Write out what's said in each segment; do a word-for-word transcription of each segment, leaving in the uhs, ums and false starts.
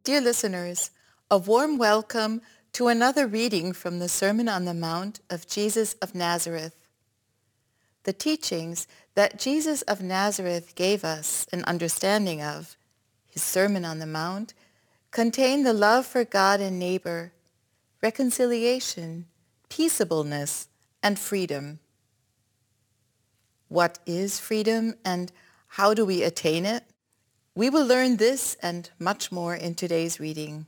Dear listeners, a warm welcome to another reading from the Sermon on the Mount of Jesus of Nazareth. The teachings that Jesus of Nazareth gave us an understanding of, his Sermon on the Mount, contain the love for God and neighbor, reconciliation, peaceableness, and freedom. What is freedom and how do we attain it? We will learn this and much more in today's reading.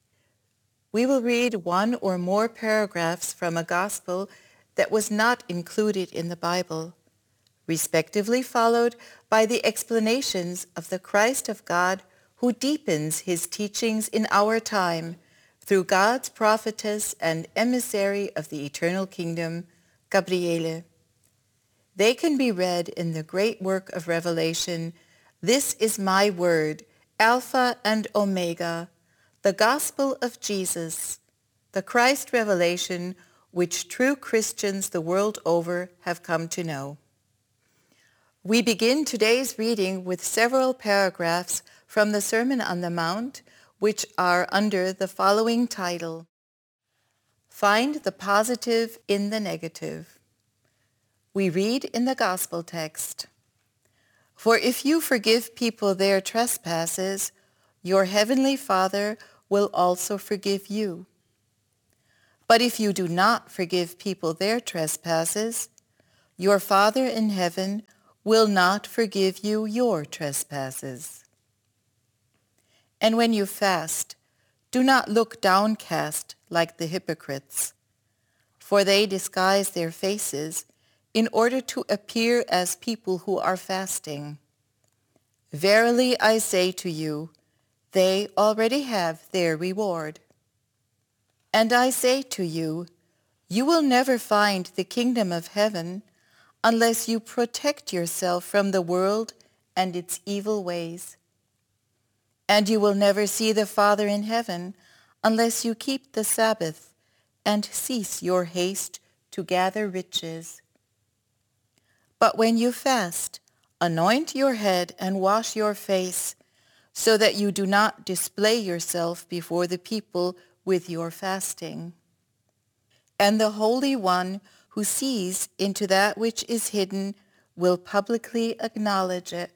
We will read one or more paragraphs from a gospel that was not included in the Bible, respectively followed by the explanations of the Christ of God who deepens his teachings in our time through God's prophetess and emissary of the eternal kingdom, Gabriele. They can be read in the great work of Revelation, This is my word, Alpha and Omega, the gospel of Jesus, the Christ revelation which true Christians the world over have come to know. We begin today's reading with several paragraphs from the Sermon on the Mount, which are under the following title, Find the Positive in the Negative. We read in the Gospel text, For if you forgive people their trespasses, your heavenly Father will also forgive you. But if you do not forgive people their trespasses, your Father in heaven will not forgive you your trespasses. And when you fast, do not look downcast like the hypocrites, for they disguise their faces in order to appear as people who are fasting. Verily I say to you, they already have their reward. And I say to you, you will never find the kingdom of heaven unless you protect yourself from the world and its evil ways. And you will never see the Father in heaven unless you keep the Sabbath and cease your haste to gather riches. But when you fast, anoint your head and wash your face, so that you do not display yourself before the people with your fasting. And the Holy One who sees into that which is hidden will publicly acknowledge it.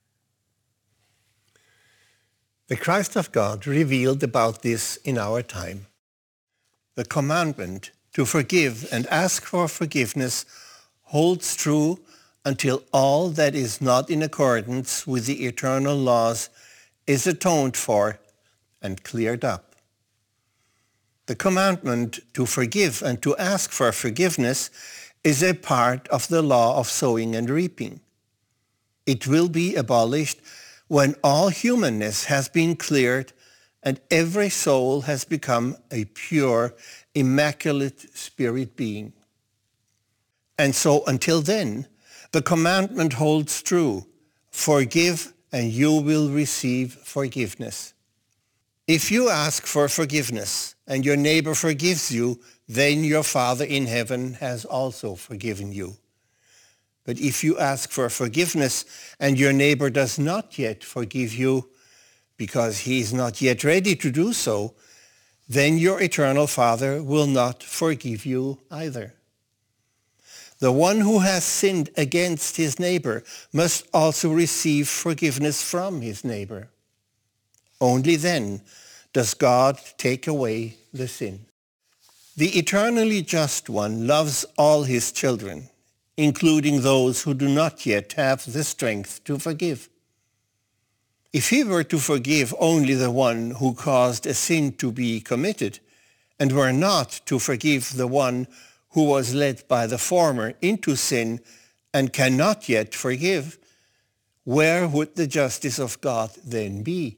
The Christ of God revealed about this in our time. The commandment to forgive and ask for forgiveness holds true until all that is not in accordance with the eternal laws is atoned for and cleared up. The commandment to forgive and to ask for forgiveness is a part of the law of sowing and reaping. It will be abolished when all humanness has been cleared and every soul has become a pure, immaculate spirit being. And so until then, the commandment holds true, forgive and you will receive forgiveness. If you ask for forgiveness and your neighbor forgives you, then your Father in heaven has also forgiven you. But if you ask for forgiveness and your neighbor does not yet forgive you because he is not yet ready to do so, then your eternal Father will not forgive you either. The one who has sinned against his neighbor must also receive forgiveness from his neighbor. Only then does God take away the sin. The eternally just one loves all his children, including those who do not yet have the strength to forgive. If he were to forgive only the one who caused a sin to be committed, and were not to forgive the one who was led by the former into sin and cannot yet forgive, where would the justice of God then be?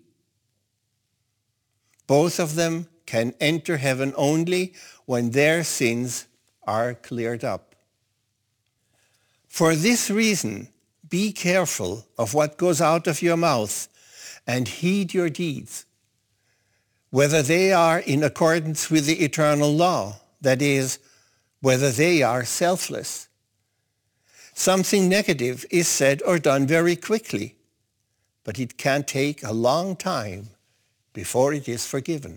Both of them can enter heaven only when their sins are cleared up. For this reason, be careful of what goes out of your mouth and heed your deeds, whether they are in accordance with the eternal law, that is, whether they are selfless. Something negative is said or done very quickly, but it can take a long time before it is forgiven.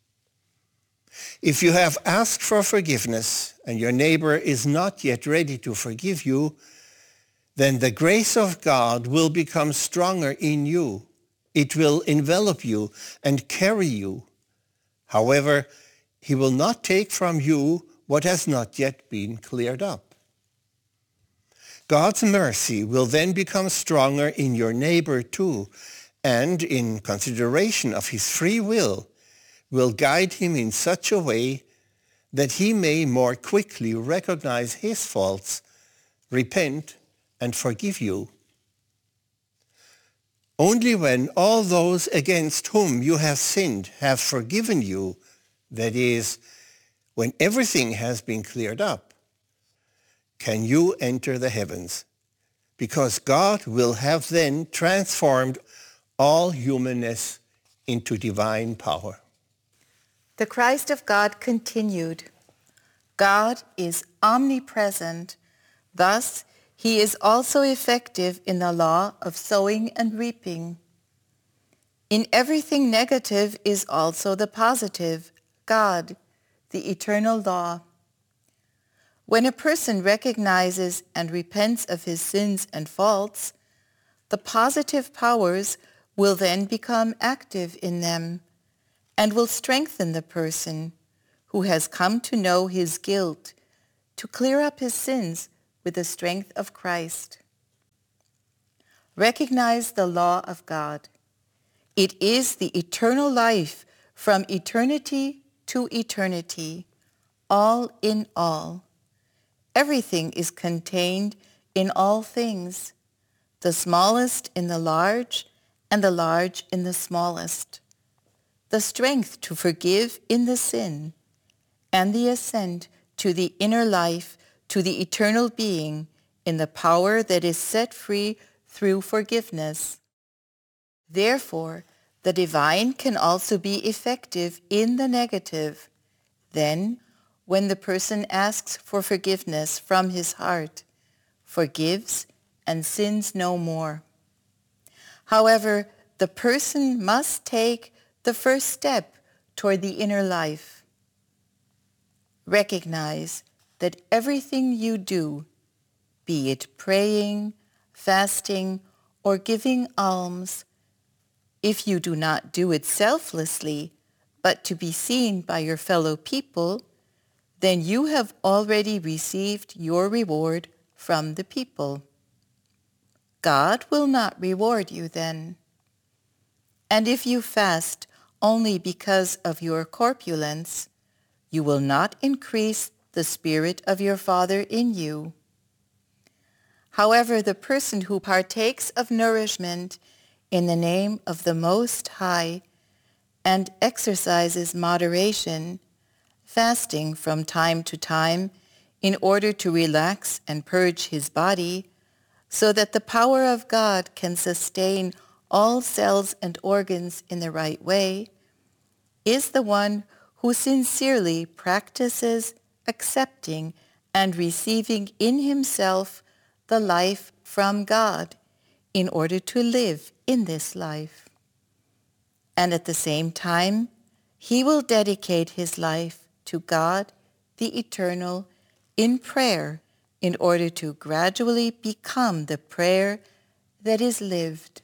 If you have asked for forgiveness and your neighbor is not yet ready to forgive you, then the grace of God will become stronger in you. It will envelop you and carry you. However, he will not take from you what has not yet been cleared up. God's mercy will then become stronger in your neighbor too, and in consideration of his free will, will guide him in such a way that he may more quickly recognize his faults, repent, and forgive you. Only when all those against whom you have sinned have forgiven you, that is, when everything has been cleared up, can you enter the heavens, because God will have then transformed all humanness into divine power. The Christ of God continued, God is omnipresent, thus he is also effective in the law of sowing and reaping. In everything negative is also the positive, God, the eternal law. When a person recognizes and repents of his sins and faults, the positive powers will then become active in them and will strengthen the person who has come to know his guilt to clear up his sins with the strength of Christ. Recognize the law of God. It is the eternal life from eternity to eternity, all in all. Everything is contained in all things, the smallest in the large and the large in the smallest, the strength to forgive in the sin, and the ascent to the inner life, to the eternal being in the power that is set free through forgiveness. Therefore, the divine can also be effective in the negative. Then, when the person asks for forgiveness from his heart, forgives and sins no more. However, the person must take the first step toward the inner life. Recognize that everything you do, be it praying, fasting, or giving alms, if you do not do it selflessly, but to be seen by your fellow people, then you have already received your reward from the people. God will not reward you then. And if you fast only because of your corpulence, you will not increase the Spirit of your Father in you. However, the person who partakes of nourishment in the name of the Most High and exercises moderation, fasting from time to time in order to relax and purge his body, so that the power of God can sustain all cells and organs in the right way, is the one who sincerely practices accepting and receiving in himself the life from God in order to live in this life. And at the same time, he will dedicate his life to God, the Eternal, in prayer in order to gradually become the prayer that is lived.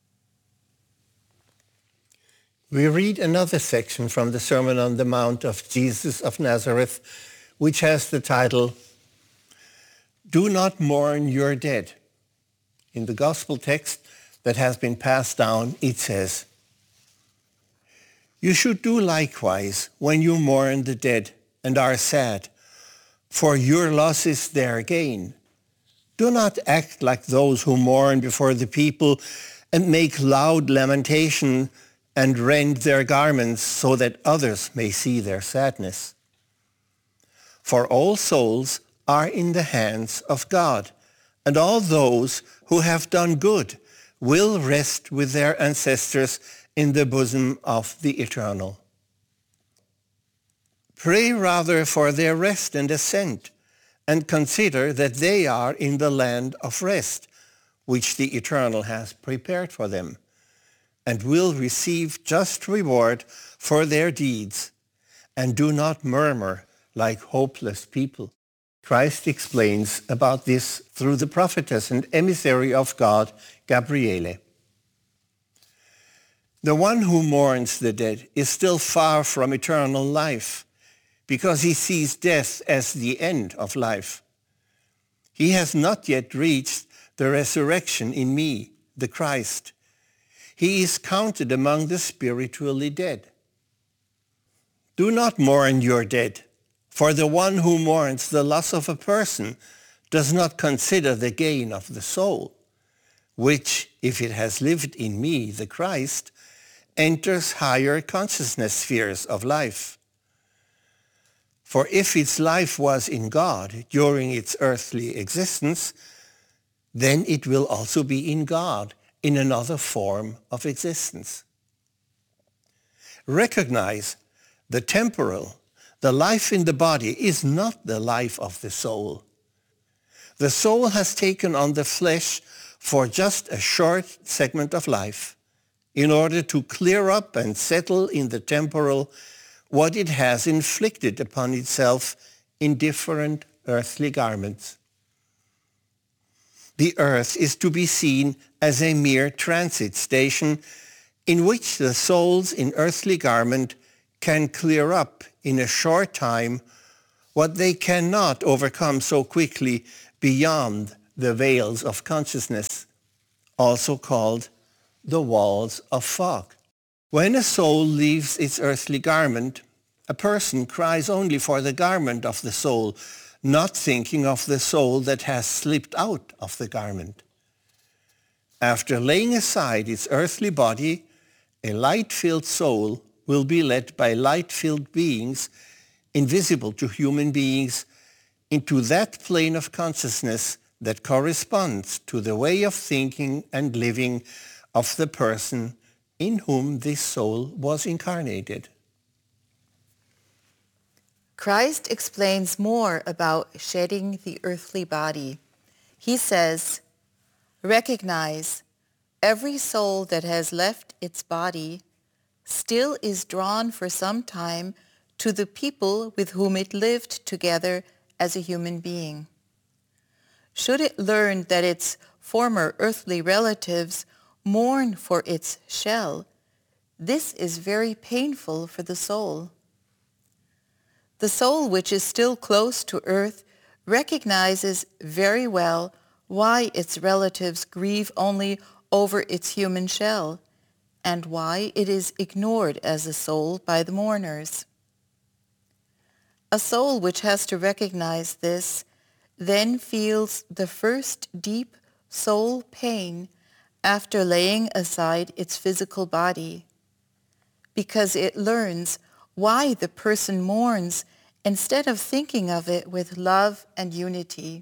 We read another section from the Sermon on the Mount of Jesus of Nazareth, which has the title, Do Not Mourn Your Dead. In the gospel text that has been passed down, it says, You should do likewise when you mourn the dead and are sad, for your loss is their gain. Do not act like those who mourn before the people and make loud lamentation and rend their garments so that others may see their sadness. For all souls are in the hands of God, and all those who have done good will rest with their ancestors in the bosom of the Eternal. Pray rather for their rest and ascent, and consider that they are in the land of rest, which the Eternal has prepared for them. and will receive just reward for their deeds, and do not murmur like hopeless people. Christ explains about this through the prophetess and emissary of God, Gabriele. The one who mourns the dead is still far from eternal life, because he sees death as the end of life. He has not yet reached the resurrection in me, the Christ. He is counted among the spiritually dead. Do not mourn your dead, for the one who mourns the loss of a person does not consider the gain of the soul, which, if it has lived in me, the Christ, enters higher consciousness spheres of life. For if its life was in God during its earthly existence, then it will also be in God in another form of existence. Recognize the temporal, the life in the body is not the life of the soul. The soul has taken on the flesh for just a short segment of life in order to clear up and settle in the temporal what it has inflicted upon itself in different earthly garments. The earth is to be seen as a mere transit station in which the souls in earthly garment can clear up in a short time what they cannot overcome so quickly beyond the veils of consciousness, also called the walls of fog. When a soul leaves its earthly garment, a person cries only for the garment of the soul, not thinking of the soul that has slipped out of the garment. After laying aside its earthly body, a light-filled soul will be led by light-filled beings, invisible to human beings, into that plane of consciousness that corresponds to the way of thinking and living of the person in whom this soul was incarnated. Christ explains more about shedding the earthly body. He says, "Recognize, every soul that has left its body still is drawn for some time to the people with whom it lived together as a human being. Should it learn that its former earthly relatives mourn for its shell, this is very painful for the soul. The soul which is still close to earth recognizes very well why its relatives grieve only over its human shell, and why it is ignored as a soul by the mourners. A soul which has to recognize this then feels the first deep soul pain after laying aside its physical body, because it learns why the person mourns instead of thinking of it with love and unity.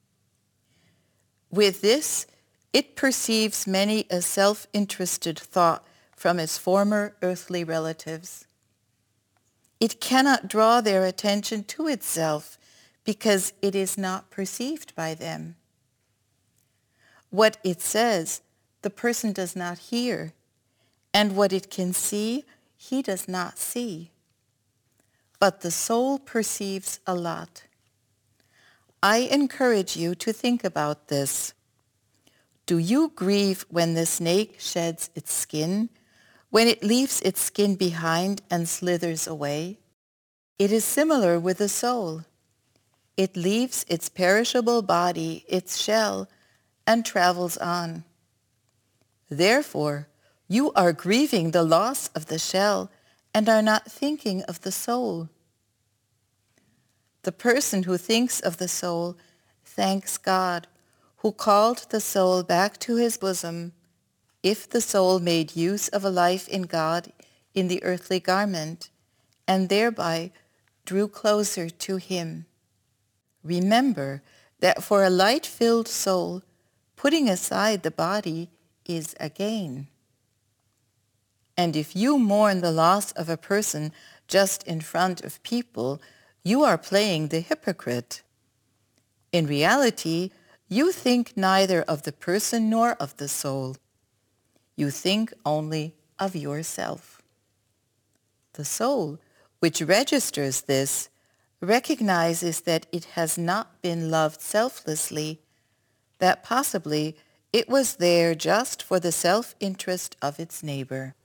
With this, it perceives many a self-interested thought from its former earthly relatives. It cannot draw their attention to itself because it is not perceived by them. What it says, the person does not hear, and what it can see, he does not see. But the soul perceives a lot. I encourage you to think about this. Do you grieve when the snake sheds its skin, when it leaves its skin behind and slithers away? It is similar with the soul. It leaves its perishable body, its shell, and travels on. Therefore, you are grieving the loss of the shell and are not thinking of the soul. The person who thinks of the soul thanks God, who called the soul back to his bosom, if the soul made use of a life in God in the earthly garment, and thereby drew closer to him. Remember that for a light-filled soul, putting aside the body is a gain. And if you mourn the loss of a person just in front of people, you are playing the hypocrite. In reality, you think neither of the person nor of the soul. You think only of yourself. The soul, which registers this, recognizes that it has not been loved selflessly, that possibly it was there just for the self-interest of its neighbor.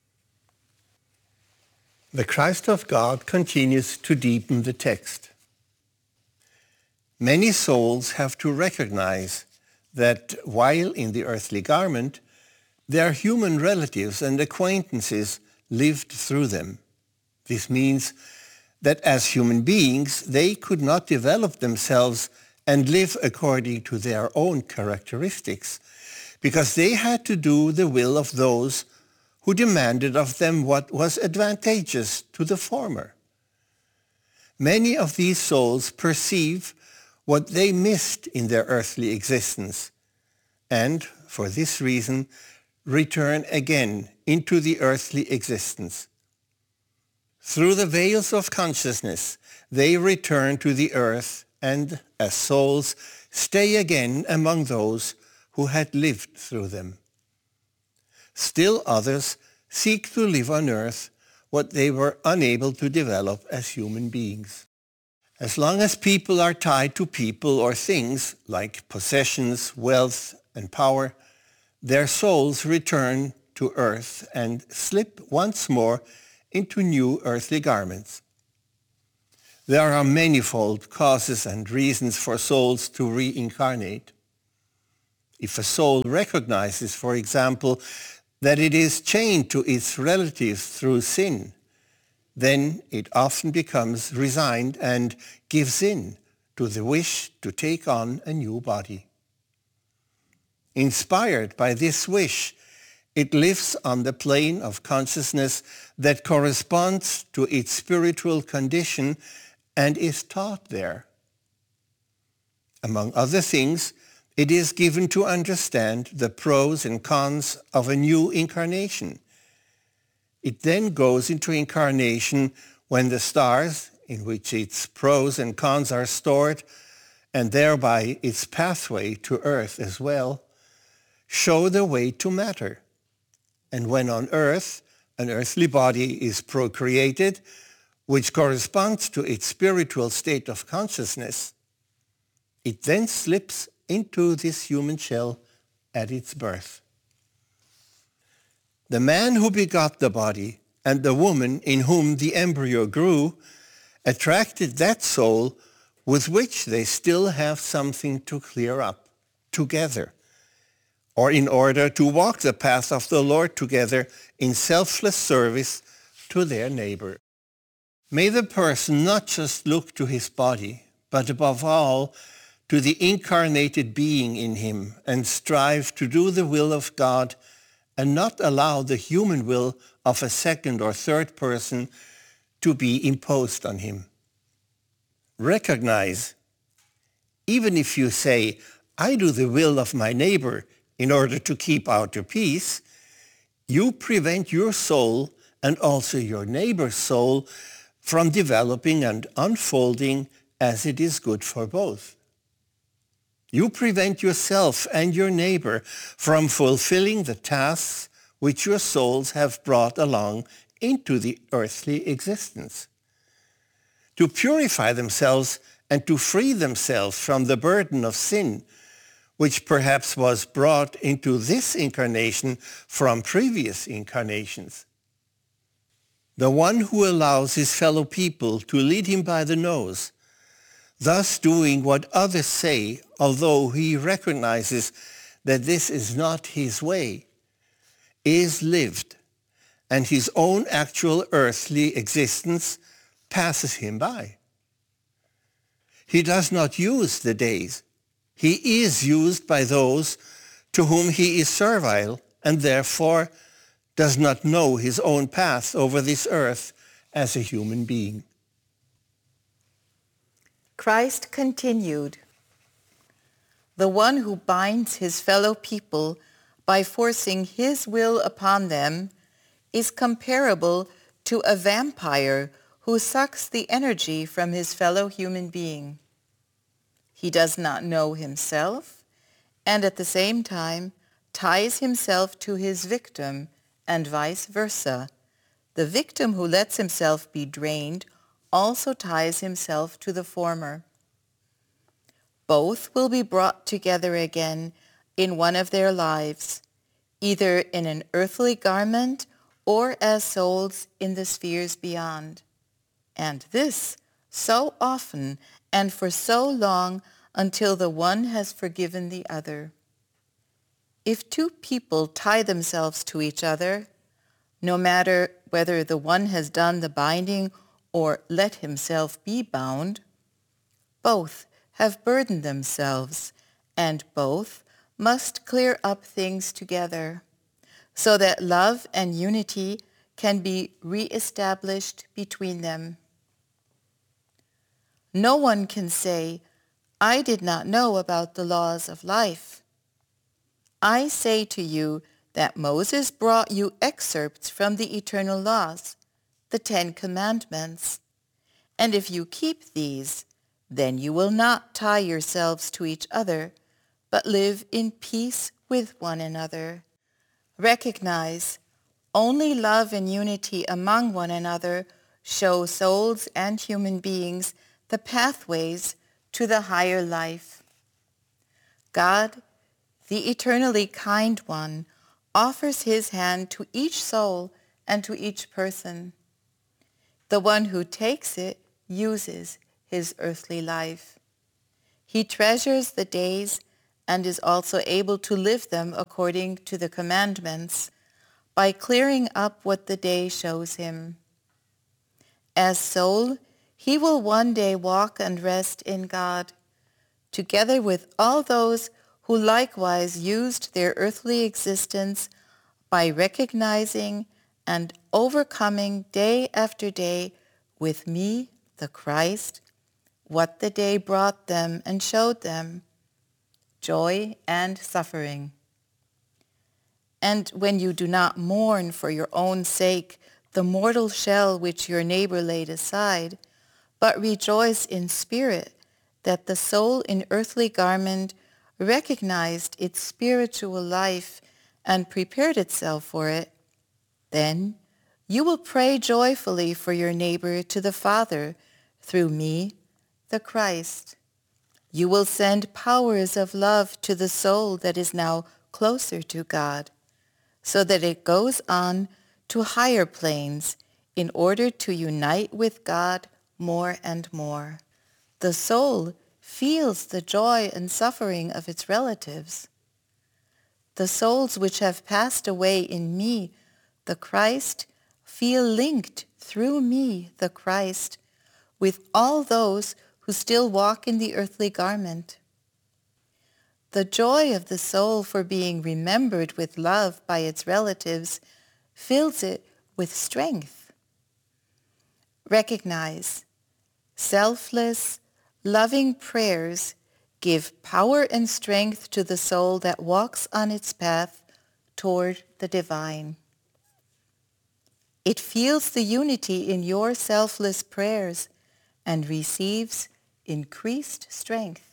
The Christ of God continues to deepen the text. Many souls have to recognize that while in the earthly garment, their human relatives and acquaintances lived through them. This means that as human beings, they could not develop themselves and live according to their own characteristics, because they had to do the will of those who demanded of them what was advantageous to the former. Many of these souls perceive what they missed in their earthly existence, and for this reason return again into the earthly existence. Through the veils of consciousness, they return to the earth and, as souls, stay again among those who had lived through them. Still others seek to live on earth what they were unable to develop as human beings. As long as people are tied to people or things like possessions, wealth, and power, their souls return to earth and slip once more into new earthly garments. There are manifold causes and reasons for souls to reincarnate. If a soul recognizes, for example, that it is chained to its relatives through sin, then it often becomes resigned and gives in to the wish to take on a new body. Inspired by this wish, it lives on the plane of consciousness that corresponds to its spiritual condition and is taught there. Among other things, it is given to understand the pros and cons of a new incarnation. It then goes into incarnation when the stars, in which its pros and cons are stored, and thereby its pathway to earth as well, show the way to matter. And when on earth, an earthly body is procreated, which corresponds to its spiritual state of consciousness, it then slips into this human shell at its birth. The man who begot the body and the woman in whom the embryo grew attracted that soul with which they still have something to clear up together, or in order to walk the path of the Lord together in selfless service to their neighbor. May the person not just look to his body, but above all, to the incarnated being in him and strive to do the will of God and not allow the human will of a second or third person to be imposed on him. Recognize, even if you say, I do the will of my neighbor in order to keep outer peace, you prevent your soul and also your neighbor's soul from developing and unfolding as it is good for both. You prevent yourself and your neighbor from fulfilling the tasks which your souls have brought along into the earthly existence. To purify themselves and to free themselves from the burden of sin, which perhaps was brought into this incarnation from previous incarnations. The one who allows his fellow people to lead him by the nose, thus doing what others say, although he recognizes that this is not his way, is lived, and his own actual earthly existence passes him by. He does not use the days. He is used by those to whom he is servile, and therefore does not know his own path over this earth as a human being. Christ continued, "The one who binds his fellow people by forcing his will upon them is comparable to a vampire who sucks the energy from his fellow human being. He does not know himself, and at the same time ties himself to his victim, and vice versa. The victim who lets himself be drained also ties himself to the former. Both will be brought together again in one of their lives, either in an earthly garment or as souls in the spheres beyond. And this so often and for so long until the one has forgiven the other. If two people tie themselves to each other, no matter whether the one has done the binding or let himself be bound, both have burdened themselves, and both must clear up things together, so that love and unity can be re-established between them. No one can say, "I did not know about the laws of life." I say to you that Moses brought you excerpts from the eternal laws, the Ten Commandments. And if you keep these, then you will not tie yourselves to each other, but live in peace with one another. Recognize, only love and unity among one another show souls and human beings the pathways to the higher life. God, the eternally kind one, offers his hand to each soul and to each person. The one who takes it uses his earthly life. He treasures the days and is also able to live them according to the commandments by clearing up what the day shows him. As soul, he will one day walk and rest in God, together with all those who likewise used their earthly existence by recognizing and overcoming day after day with me, the Christ, what the day brought them and showed them, joy and suffering. And when you do not mourn for your own sake the mortal shell which your neighbor laid aside, but rejoice in spirit that the soul in earthly garment recognized its spiritual life and prepared itself for it, then you will pray joyfully for your neighbor to the Father through me, the Christ. You will send powers of love to the soul that is now closer to God, so that it goes on to higher planes in order to unite with God more and more. The soul feels the joy and suffering of its relatives. The souls which have passed away in me, the Christ, feel linked through me, the Christ, with all those who still walk in the earthly garment. The joy of the soul for being remembered with love by its relatives fills it with strength. Recognize, selfless, loving prayers give power and strength to the soul that walks on its path toward the divine. It feels the unity in your selfless prayers and receives increased strength.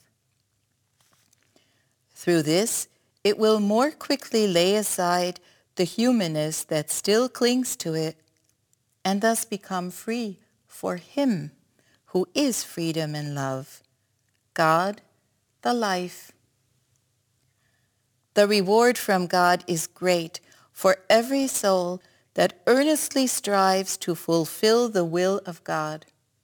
Through this, it will more quickly lay aside the humanness that still clings to it and thus become free for him who is freedom and love, God, the life. The reward from God is great for every soul that earnestly strives to fulfill the will of God.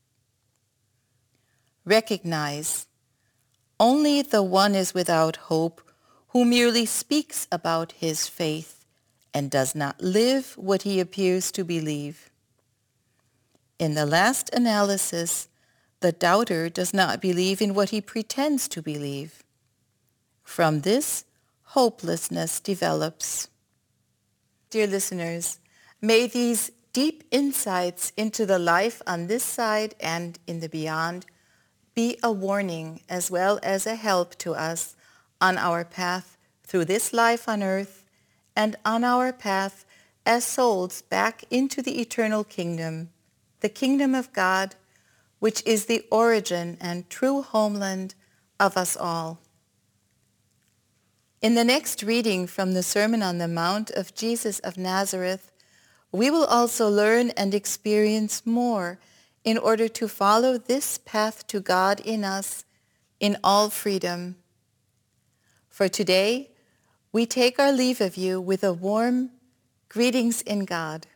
Recognize, only the one is without hope who merely speaks about his faith and does not live what he appears to believe. In the last analysis, the doubter does not believe in what he pretends to believe. From this, hopelessness develops. Dear listeners, may these deep insights into the life on this side and in the beyond be a warning as well as a help to us on our path through this life on earth and on our path as souls back into the eternal kingdom, the kingdom of God, which is the origin and true homeland of us all. In the next reading from the Sermon on the Mount of Jesus of Nazareth, we will also learn and experience more in order to follow this path to God in us in all freedom. For today, we take our leave of you with a warm greetings in God.